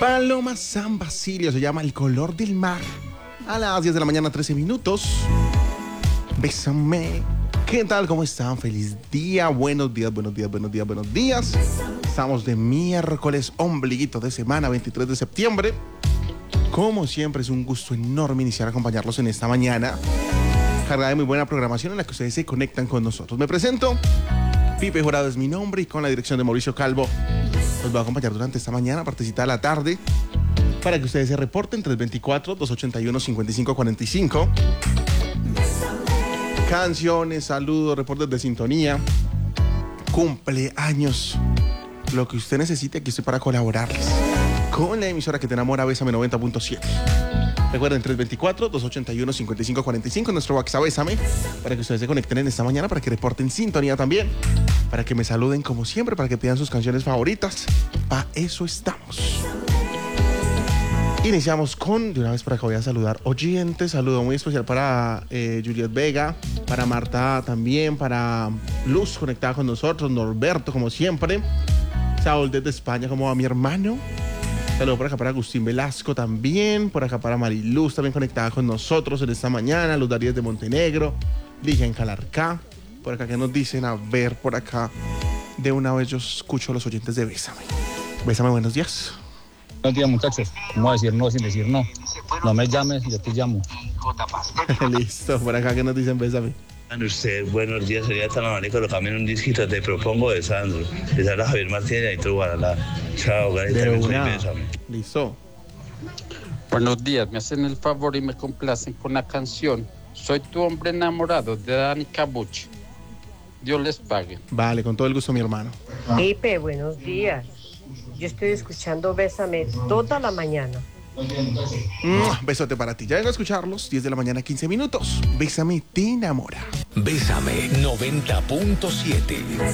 Paloma San Basilio se llama El color del mar. A las 10 de la mañana, 13 minutos. Bésame. ¿Qué tal? ¿Cómo están? Feliz día. Buenos días, buenos días, buenos días, buenos días. Estamos de miércoles, ombliguito de semana, 23 de septiembre. Como siempre, es un gusto enorme iniciar a acompañarlos en esta mañana, cargada de muy buena programación en la que ustedes se conectan con nosotros. Me presento. Pipe Jurado es mi nombre y con la dirección de Mauricio Calvo los voy a acompañar durante esta mañana, partecita de la tarde, para que ustedes se reporten 324-281-5545. Canciones, saludos, reportes de sintonía, cumpleaños, lo que usted necesite, aquí estoy para colaborarles con la emisora que te enamora, Bésame 90.7. Recuerden, 324-281-5545, nuestro WhatsApp Bésame, para que ustedes se conecten en esta mañana, para que reporten sintonía también, para que me saluden como siempre, para que pidan sus canciones favoritas. Para eso estamos. Iniciamos con, de una vez por acá voy a saludar oyentes. Saludo muy especial para Juliet Vega, para Marta también, para Luz conectada con nosotros, Norberto como siempre, Saúl desde España, como a mi hermano. Saludo por acá para Agustín Velasco también, por acá para Mariluz también conectada con nosotros en esta mañana, Luz Darías de Montenegro, Ligia en Calarcá, por acá que nos dicen, a ver por acá, de una vez yo escucho a los oyentes de Bésame. Bésame, buenos días. Buenos días, muchachos. ¿Cómo decir no sin decir no? No me llames, yo te llamo. Listo, por acá que nos dicen Bésame. Usted, buenos días, sería tan amable colocarme en un disquito, te propongo de Sandro. Les habla Javier Martínez y tú, Guadalajara. Chao, Garita, Bésame. Listo. Buenos días, me hacen el favor y me complacen con la canción Soy tu hombre enamorado de Dani Cabuchi. Dios les pague. Vale, con todo el gusto, mi hermano. Pipe, buenos días. Yo estoy escuchando Bésame toda la mañana. Besote para ti. Ya vengo a escucharlos, 10 de la mañana, 15 minutos. Bésame, te enamora. Bésame 90.7.